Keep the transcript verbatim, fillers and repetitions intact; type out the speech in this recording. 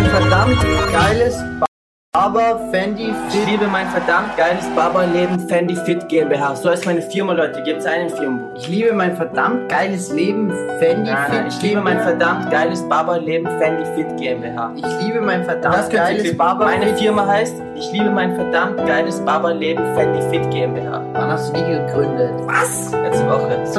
mein verdammt geiles Barber Fendi Ich Fit. liebe mein verdammt geiles Barberleben Fendi Fit GmbH. So heißt meine Firma, Leute. Gibt's einen Firmenbuch. Ich liebe mein verdammt geiles Leben Fendi Nein, Fit. nein, ich liebe mein verdammt geiles Barberleben Fendi Fit GmbH. Ich liebe mein Das verdammt könnt ihr geiles klicken. Barber Meine Fit. Firma heißt, ich liebe mein verdammt geiles Barberleben Fendi Fit GmbH. Wann hast du die gegründet? Was? Letzte Woche.